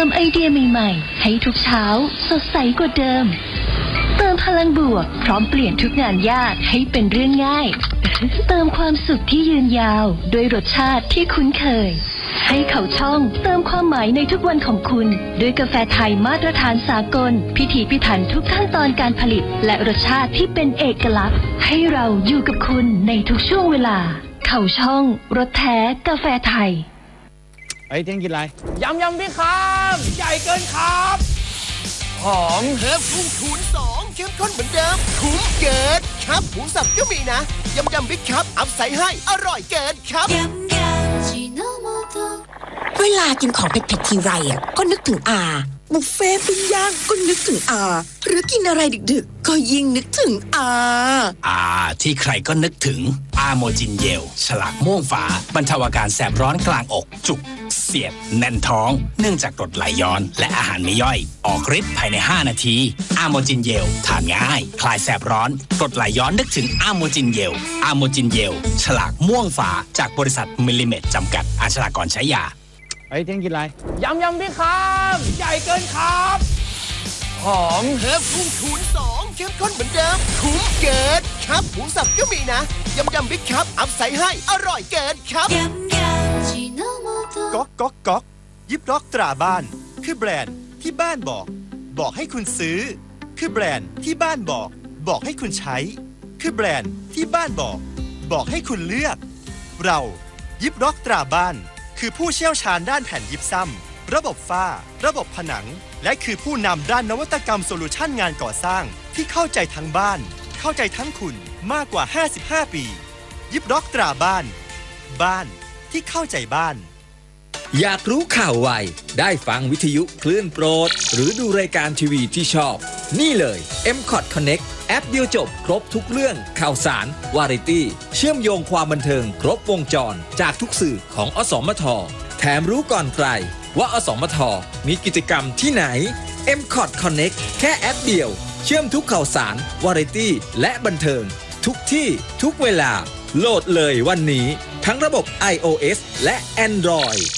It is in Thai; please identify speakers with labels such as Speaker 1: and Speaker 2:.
Speaker 1: ไอเดียใหม่ๆให้ทุกเช้าสดใสกว่าเดิมเติมพลังบวกพร้อมเปลี่ยนทุกงานยากให้เป็นเรื่องง่ายเติมความสุขที่ยืนยาวด้วยรสชาติที่คุ้นเคยให้เขาช่องเติมความหมายในทุกวันของคุณด้วยกาแฟไทยมาตรฐานสากลพิถีพิถันทุกขั้นตอนการผลิตและรสชาติที่เป็นเอกลักษณ์ให้เราอยู่กับคุณในทุกช่วงเวลาเขาช่องรสแท้กาแฟไทย
Speaker 2: เฮ้ยเที่ยงกินอะไร
Speaker 3: ยำพี่ครับใหญ่เกินครับหอม
Speaker 4: เพิ่มกุ้งคูณ2เข้มข้นเหมือนเดิมคุ้มเกินครับหมูสับก็มีนะยำบิ๊กครับอัพใส่ให้อร่อยเกินครับ
Speaker 5: เวลากินของเผ็ดๆทีไรก็นึกถึงอาบุฟเฟ่ปิ้งย่างก็นึกถึงอาหรือกินอะไรดึกๆก็ยิ่งนึกถึงอา
Speaker 6: ที่ใครก็นึกถึงอาโมจินเยลฉลากม่วงฝาบรรเทาอาการแสบร้อนกลางอกจุกเสียดแน่นท้องเนื่องจากกรดไหลย้อนและอาหารไม่ย่อยออกฤทธิ์ภายใน5นาทีอาโมจินเยลทานง่ายคลายแสบร้อนกรดไหลย้อนนึกถึงอาโมจินเยลอาโมจินเยลฉลากม่วงฝาจากบริษัทมิลลิเมตรจำกัดอาชญากรใช้ยา
Speaker 2: เฮ้ยเที่ยงกินอะไร
Speaker 3: ยำพี่ครับใหญ่เกินครับหอม
Speaker 4: เพิ่มกุ้งคูณ2เข้มข้นเหมือนเดิมคุ้มเกินครับหมูสับก็มีนะยำบิ๊กครับอัพใส่ให้อร่อยเกินครับ
Speaker 7: ก๊อกยิบล็อกตราบ้านคือแบรนด์ที่บ้านบอกให้คุณซื้อคือแบรนด์ที่บ้านบอกให้คุณใช้คือแบรนด์ที่บ้านบอกให้คุณเลือกเรายิบล็อกตราบ้านคือผู้เชี่ยวชาญด้านแผ่นยิปซัมระบบฝ้าระบบผนังและคือผู้นำด้านนวัตกรรมโซลูชันงานก่อสร้างที่เข้าใจทั้งบ้านเข้าใจทั้งคุณมากกว่า55ปียิบล็อกตราบ้านที่เข้าใจบ้าน
Speaker 8: อยากรู้ข่าวไวได้ฟังวิทยุคลื่นโปรดหรือดูรายการทีวีที่ชอบนี่เลย M-Cot Connect แอปเดียวจบครบทุกเรื่องข่าวสารวาไรตี้เชื่อมโยงความบันเทิงครบวงจรจากทุกสื่อของอสมทแถมรู้ก่อนใครว่าอสมทมีกิจกรรมที่ไหน M-Cot Connect แค่แอปเดียวเชื่อมทุกข่าวสารวาไรตี้และบันเทิงทุกที่ทุกเวลาโหลดเลยวันนี้ทั้งระบบ iOS และ Android